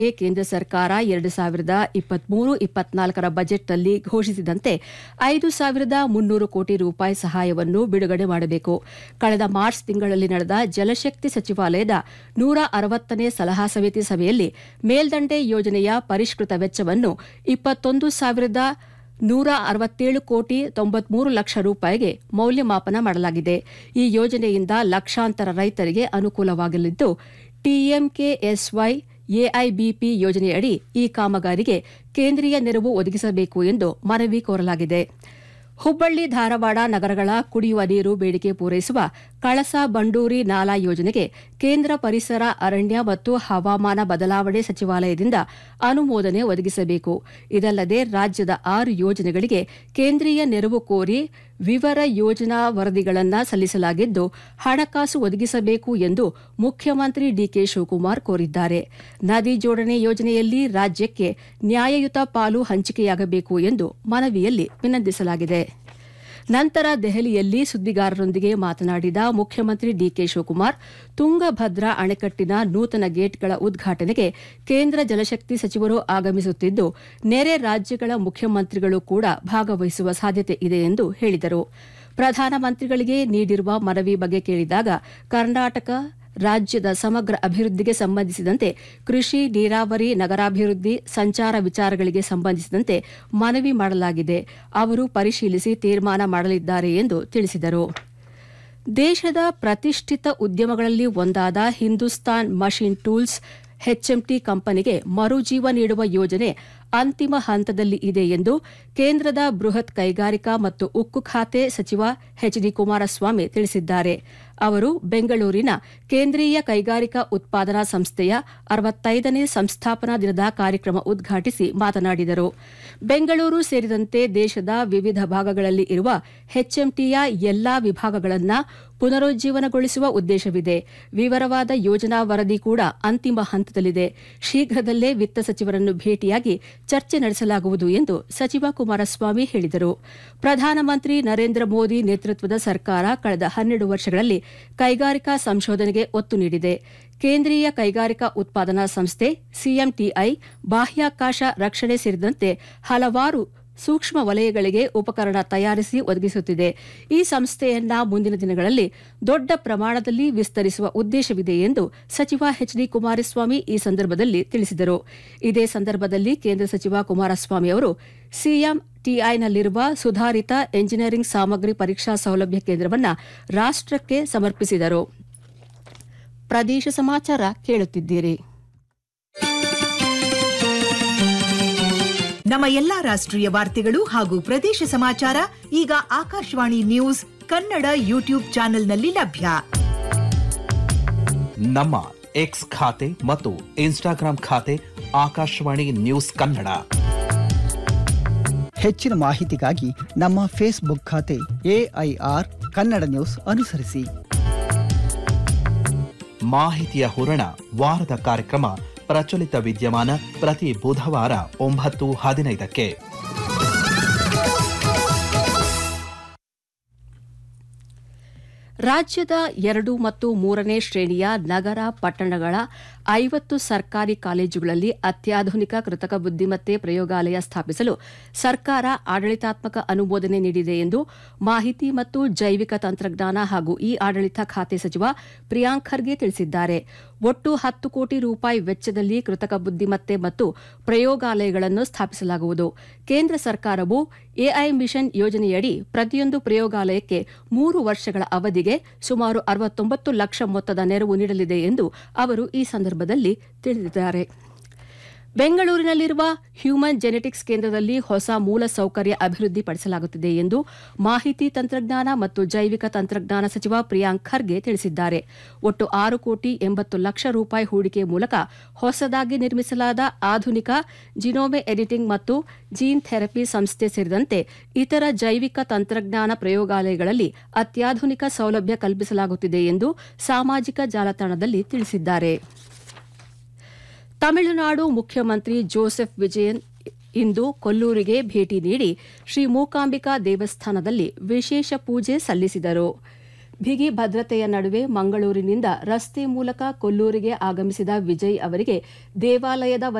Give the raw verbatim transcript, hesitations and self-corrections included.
ಕೇಂದ್ರ ಸರ್ಕಾರ ಎರಡು ಸಾವಿರದ ಇಪ್ಪತ್ಮೂರು ಇಪ್ಪತ್ನಾಲ್ಕರ ಬಜೆಟ್ನಲ್ಲಿ ಘೋಷಿಸಿದಂತೆ ಐದು ಸಾವಿರದ ಮುನ್ನೂರು ಕೋಟಿ ರೂಪಾಯಿ ಸಹಾಯವನ್ನು ಬಿಡುಗಡೆ ಮಾಡಬೇಕು. ಕಳೆದ ಮಾರ್ಚ್ ತಿಂಗಳಲ್ಲಿ ನಡೆದ ಜಲಶಕ್ತಿ ಸಚಿವಾಲಯದ ನೂರ ಅರವತ್ತನೇ ಸಲಹಾ ಸಮಿತಿ ಸಭೆಯಲ್ಲಿ ಮೇಲ್ದಂಡೆ ಯೋಜನೆಯ ಪರಿಷ್ಕೃತ ವೆಚ್ಚವನ್ನು ಇಪ್ಪತ್ತೊಂದು ಸಾವಿರದ ನೂರ ಅರವತ್ತೇಳು ಕೋಟಿ ತೊಂಬತ್ಮೂರು ಲಕ್ಷ ರೂಪಾಯಿಗೆ ಮೌಲ್ಯಮಾಪನ ಮಾಡಲಾಗಿದೆ. ಈ ಯೋಜನೆಯಿಂದ ಲಕ್ಷಾಂತರ ರೈತರಿಗೆ ಅನುಕೂಲವಾಗಲಿದ್ದು ಟಿಎಂಕೆಎಸ್ವೈ ಎಐಬಿಪಿ ಯೋಜನೆಯಡಿ ಈ ಕಾಮಗಾರಿಗೆ ಕೇಂದ್ರೀಯ ನೆರವು ಒದಗಿಸಬೇಕು ಎಂದು ಮನವಿ ಕೋರಲಾಗಿದೆ. ಹುಬ್ಬಳ್ಳಿ ಧಾರವಾಡ ನಗರಗಳ ಕುಡಿಯುವ ನೀರು ಬೇಡಿಕೆ ಪೂರೈಸುವ ಕಳಸಾ ಬಂಡೂರಿ ನಾಲಾ ಯೋಜನೆಗೆ ಕೇಂದ್ರ ಪರಿಸರ ಅರಣ್ಯ ಮತ್ತು ಹವಾಮಾನ ಬದಲಾವಣೆ ಸಚಿವಾಲಯದಿಂದ ಅನುಮೋದನೆ ಒದಗಿಸಬೇಕು. ಇದಲ್ಲದೆ ರಾಜ್ಯದ ಆರು ಯೋಜನೆಗಳಿಗೆ ಕೇಂದ್ರೀಯ ನೆರವು ಕೋರಿ ವಿವರ ಯೋಜನಾ ವರದಿಗಳನ್ನು ಸಲ್ಲಿಸಲಾಗಿದ್ದು ಹಣಕಾಸು ಒದಗಿಸಬೇಕು ಎಂದು ಮುಖ್ಯಮಂತ್ರಿ ಡಿಕೆ ಶಿವಕುಮಾರ್ ಕೋರಿದ್ದಾರೆ. ನದಿ ಜೋಡಣೆ ಯೋಜನೆಯಲ್ಲಿ ರಾಜ್ಯಕ್ಕೆ ನ್ಯಾಯಯುತ ಪಾಲು ಹಂಚಿಕೆಯಾಗಬೇಕು ಎಂದು ಮನವಿಯಲ್ಲಿ ವಿನಂತಿಸಲಾಗಿದೆ. ನಂತರ ದೆಹಲಿಯಲ್ಲಿ ಸುದ್ದಿಗಾರರೊಂದಿಗೆ ಮಾತನಾಡಿದ ಮುಖ್ಯಮಂತ್ರಿ ಡಿಕೆ ಶಿವಕುಮಾರ್, ತುಂಗಭದ್ರಾ ಅಣೆಕಟ್ಟಿನ ನೂತನ ಗೇಟ್ಗಳ ಉದ್ಘಾಟನೆಗೆ ಕೇಂದ್ರ ಜಲಶಕ್ತಿ ಸಚಿವರು ಆಗಮಿಸುತ್ತಿದ್ದು ನೆರೆ ರಾಜ್ಯಗಳ ಮುಖ್ಯಮಂತ್ರಿಗಳು ಕೂಡ ಭಾಗವಹಿಸುವ ಸಾಧ್ಯತೆ ಇದೆ ಎಂದು ಹೇಳಿದರು. ಪ್ರಧಾನಮಂತ್ರಿಗಳಿಗೆ ನೀಡಿರುವ ಮನವಿ ಬಗ್ಗೆ ಕೇಳಿದಾಗ ಕರ್ನಾಟಕ ರಾಜ್ಯದ ಸಮಗ್ರ ಅಭಿವೃದ್ಧಿಗೆ ಸಂಬಂಧಿಸಿದಂತೆ ಕೃಷಿ, ನೀರಾವರಿ, ನಗರಾಭಿವೃದ್ಧಿ, ಸಂಚಾರ ವಿಚಾರಗಳಿಗೆ ಸಂಬಂಧಿಸಿದಂತೆ ಮನವಿ ಮಾಡಲಾಗಿದೆ. ಅವರು ಪರಿಶೀಲಿಸಿ ತೀರ್ಮಾನ ಮಾಡಲಿದ್ದಾರೆ ಎಂದು ತಿಳಿಸಿದರು. ದೇಶದ ಪ್ರತಿಷ್ಠಿತ ಉದ್ಯಮಗಳಲ್ಲಿ ಒಂದಾದ ಹಿಂದೂಸ್ತಾನ್ ಮಷಿನ್ ಟೂಲ್ಸ್ ಎಚ್ಎಂಟಿ ಕಂಪನಿಗೆ ಮರುಜೀವ ನೀಡುವ ಯೋಜನೆ ಅಂತಿಮ ಹಂತದಲ್ಲಿ ಇದೆ ಎಂದು ಕೇಂದ್ರದ ಬೃಹತ್ ಕೈಗಾರಿಕಾ ಮತ್ತು ಉಕ್ಕು ಖಾತೆ ಸಚಿವ ಎಚ್ ಡಿ ಕುಮಾರಸ್ವಾಮಿ ತಿಳಿಸಿದ್ದಾರೆ. ಅವರು ಬೆಂಗಳೂರಿನ ಕೇಂದ್ರೀಯ ಕೈಗಾರಿಕಾ ಉತ್ಪಾದನಾ ಸಂಸ್ಥೆಯ ಅರವತ್ತೈದನೇ ಸಂಸ್ಥಾಪನಾ ದಿನದ ಕಾರ್ಯಕ್ರಮ ಉದ್ಘಾಟಿಸಿ ಮಾತನಾಡಿದರು. ಬೆಂಗಳೂರು ಸೇರಿದಂತೆ ದೇಶದ ವಿವಿಧ ಭಾಗಗಳಲ್ಲಿ ಇರುವ ಎಚ್ಎಂಟಿಯ ಎಲ್ಲಾ ವಿಭಾಗಗಳನ್ನು ಪುನರುಜ್ಜೀವನಗೊಳಿಸುವ ಉದ್ದೇಶವಿದೆ. ವಿವರವಾದ ಯೋಜನಾ ವರದಿ ಕೂಡ ಅಂತಿಮ ಹಂತದಲ್ಲಿದೆ. ಶೀಘ್ರದಲ್ಲೇ ವಿತ್ತ ಸಚಿವರನ್ನು ಭೇಟಿಯಾಗಿ ಚರ್ಚೆ ನಡೆಸಲಾಗುವುದು ಎಂದು ಸಚಿವ ಕುಮಾರಸ್ವಾಮಿ ಹೇಳಿದರು. ಪ್ರಧಾನಮಂತ್ರಿ ನರೇಂದ್ರ ಮೋದಿ ನೇತೃತ್ವದ ಸರ್ಕಾರ ಕಳೆದ ಹನ್ನೆರಡು ವರ್ಷಗಳಲ್ಲಿ ಕೈಗಾರಿಕಾ ಸಂಶೋಧನೆಗೆ ಒತ್ತು ನೀಡಿದೆ. ಕೇಂದ್ರೀಯ ಕೈಗಾರಿಕಾ ಉತ್ಪಾದನಾ ಸಂಸ್ಥೆ ಸಿಎಂಟಿಐ ಬಾಹ್ಯಾಕಾಶ ರಕ್ಷಣೆ ಸೇರಿದಂತೆ ಹಲವಾರು ಸೂಕ್ಷ್ಮ ವಲಯಗಳಿಗೆ ಉಪಕರಣ ತಯಾರಿಸಿ ಒದಗಿಸುತ್ತಿದೆ. ಈ ಸಂಸ್ಥೆಯನ್ನ ಮುಂದಿನ ದಿನಗಳಲ್ಲಿ ದೊಡ್ಡ ಪ್ರಮಾಣದಲ್ಲಿ ವಿಸ್ತರಿಸುವ ಉದ್ದೇಶವಿದೆ ಎಂದು ಸಚಿವ ಎಚ್ ಡಿ ಕುಮಾರಸ್ವಾಮಿ ಈ ಸಂದರ್ಭದಲ್ಲಿ ತಿಳಿಸಿದರು. ಇದೇ ಸಂದರ್ಭದಲ್ಲಿ ಕೇಂದ್ರ ಸಚಿವ ಕುಮಾರಸ್ವಾಮಿ ಅವರು ಸಿಎಂಟಿಐನಲ್ಲಿರುವ ಸುಧಾರಿತ ಎಂಜಿನಿಯರಿಂಗ್ ಸಾಮಗ್ರಿ ಪರೀಕ್ಷಾ ಸೌಲಭ್ಯ ಕೇಂದ್ರವನ್ನು ರಾಷ್ಟಕ್ಕೆ ಸಮರ್ಪಿಸಿದರು. ಪ್ರದೇಶ ಸಮಾಚಾರ ಕೇಳುತ್ತಿದ್ದೀರಿ. ನಮ್ಮ ಎಲ್ಲಾ ರಾಷ್ಟ್ರೀಯ ವಾರ್ತೆಗಳು ಹಾಗೂ ಪ್ರದೇಶ ಸಮಾಚಾರ ಈಗ ಆಕಾಶವಾಣಿ ನ್ಯೂಸ್ ಕನ್ನಡ ಯೂಟ್ಯೂಬ್ ಚಾನೆಲ್ನಲ್ಲಿ ಲಭ್ಯ. ನಮ್ಮ ಎಕ್ಸ್ ಖಾತೆ ಮತ್ತು ಇನ್ಸ್ಟಾಗ್ರಾಂ ಖಾತೆ ಆಕಾಶವಾಣಿ ನ್ಯೂಸ್ ಕನ್ನಡ. ಹೆಚ್ಚಿನ ಮಾಹಿತಿಗಾಗಿ ನಮ್ಮ ಫೇಸ್ಬುಕ್ ಖಾತೆ ಎಐಆರ್ ಕನ್ನಡ ನ್ಯೂಸ್ ಅನುಸರಿಸಿ. ಮಾಹಿತಿಯ ಹೂರಣ ವಾರದ ಕಾರ್ಯಕ್ರಮ ಪ್ರಚಲಿತ ವಿದ್ಯಮಾನ ಪ್ರತಿ ಬುಧವಾರ ಒಂಬತ್ತು ಹದಿನೈದಕ್ಕೆ. ರಾಜ್ಯದ ಎರಡು ಮತ್ತು ಮೂರನೇ ಶ್ರೇಣಿಯ ನಗರ ಪಟ್ಟಣಗಳ ಐವತ್ತು ಸರ್ಕಾರಿ ಕಾಲೇಜುಗಳಲ್ಲಿ ಅತ್ಯಾಧುನಿಕ ಕೃತಕ ಬುದ್ದಿಮತ್ತೆ ಪ್ರಯೋಗಾಲಯ ಸ್ಥಾಪಿಸಲು ಸರ್ಕಾರ ಆಡಳಿತಾತ್ಮಕ ಅನುಮೋದನೆ ನೀಡಿದೆ ಎಂದು ಮಾಹಿತಿ ಮತ್ತು ಜೈವಿಕ ತಂತ್ರಜ್ಞಾನ ಹಾಗೂ ಇ ಆಡಳಿತ ಖಾತೆ ಸಚಿವ ಪ್ರಿಯಾಂಕ್ ಖರ್ಗೆ ತಿಳಿಸಿದ್ದಾರೆ. ಒಟ್ಟು ಹತ್ತು ಕೋಟಿ ರೂಪಾಯಿ ವೆಚ್ಚದಲ್ಲಿ ಕೃತಕ ಬುದ್ದಿಮತ್ತೆ ಮತ್ತು ಪ್ರಯೋಗಾಲಯಗಳನ್ನು ಸ್ಥಾಪಿಸಲಾಗುವುದು. ಕೇಂದ್ರ ಸರ್ಕಾರವು ಎಐ ಮಿಷನ್ ಯೋಜನೆಯಡಿ ಪ್ರತಿಯೊಂದು ಪ್ರಯೋಗಾಲಯಕ್ಕೆ ಮೂರು ವರ್ಷಗಳ ಅವಧಿಗೆ ಸುಮಾರು ಅರವತ್ತೊಂಬತ್ತು ಲಕ್ಷ ಮೊತ್ತದ ನೆರವು ನೀಡಲಿದೆ ಎಂದು ಅವರು ಈ ಸಂದರ್ಭದಲ್ಲಿ ತಿಳಿಸಿದ್ದಾರೆ. ಬೆಂಗಳೂರಿನಲ್ಲಿರುವ ಹ್ಯೂಮನ್ ಜೆನೆಟಿಕ್ಸ್ ಕೇಂದ್ರದಲ್ಲಿ ಹೊಸ ಮೂಲ ಸೌಕರ್ಯ ಅಭಿವೃದ್ಧಿಪಡಿಸಲಾಗುತ್ತಿದೆ ಎಂದು ಮಾಹಿತಿ ತಂತ್ರಜ್ಞಾನ ಮತ್ತು ಜೈವಿಕ ತಂತ್ರಜ್ಞಾನ ಸಚಿವ ಪ್ರಿಯಾಂಕ್ ಖರ್ಗೆ ತಿಳಿಸಿದ್ದಾರೆ. ಒಟ್ಟು ಆರು ಕೋಟಿ ಎಂಬತ್ತು ಲಕ್ಷ ರೂಪಾಯಿ ಹೂಡಿಕೆ ಮೂಲಕ ಹೊಸದಾಗಿ ನಿರ್ಮಿಸಲಾದ ಆಧುನಿಕ ಜಿನೋಮೆ ಎಡಿಟಿಂಗ್ ಮತ್ತು ಜೀನ್ ಥೆರಪಿ ಸಂಸ್ಥೆ ಸೇರಿದಂತೆ ಇತರ ಜೈವಿಕ ತಂತ್ರಜ್ಞಾನ ಪ್ರಯೋಗಾಲಯಗಳಲ್ಲಿ ಅತ್ಯಾಧುನಿಕ ಸೌಲಭ್ಯ ಕಲ್ಪಿಸಲಾಗುತ್ತಿದೆ ಎಂದು ಸಾಮಾಜಿಕ ಜಾಲತಾಣದಲ್ಲಿ ತಿಳಿಸಿದ್ದಾರೆ. ತಮಿಳುನಾಡು ಮುಖ್ಯಮಂತ್ರಿ ಜೋಸೆಫ್ ವಿಜಯನ್ ಇಂದು ಕೊಲ್ಲೂರಿಗೆ ಭೇಟಿ ನೀಡಿ ಶ್ರೀ ಮೂಕಾಂಬಿಕಾ ದೇವಸ್ಥಾನದಲ್ಲಿ ವಿಶೇಷ ಪೂಜೆ ಸಲ್ಲಿಸಿದರು. ಬಿಗಿ ಭದ್ರತೆಯ ನಡುವೆ ಮಂಗಳೂರಿನಿಂದ ರಸ್ತೆ ಮೂಲಕ ಕೊಲ್ಲೂರಿಗೆ ಆಗಮಿಸಿದ ವಿಜಯ್ ಅವರಿಗೆ ದೇವಾಲಯದ